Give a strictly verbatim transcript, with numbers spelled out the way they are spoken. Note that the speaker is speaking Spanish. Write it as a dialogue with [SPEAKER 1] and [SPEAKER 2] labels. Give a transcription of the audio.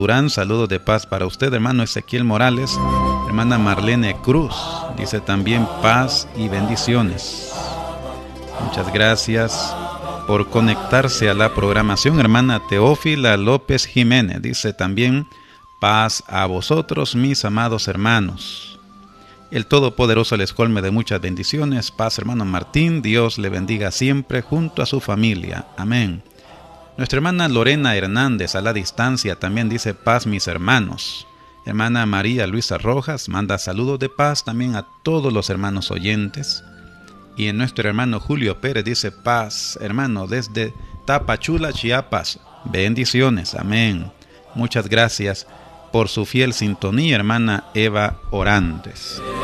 [SPEAKER 1] Durán, saludos de paz para usted, hermano Ezequiel Morales. Hermana Marlene Cruz, dice también paz y bendiciones. Muchas gracias por conectarse a la programación. Hermana Teófila López Jiménez, dice también paz a vosotros, mis amados hermanos. El Todopoderoso les colme de muchas bendiciones. Paz, hermano Martín, Dios le bendiga siempre junto a su familia. Amén. Nuestra hermana Lorena Hernández a la distancia también dice paz, mis hermanos. Hermana María Luisa Rojas manda saludos de paz también a todos los hermanos oyentes. Y en nuestro hermano Julio Pérez dice paz, hermano, desde Tapachula, Chiapas. Bendiciones, amén. Muchas gracias por su fiel sintonía, hermana Eva Orantes.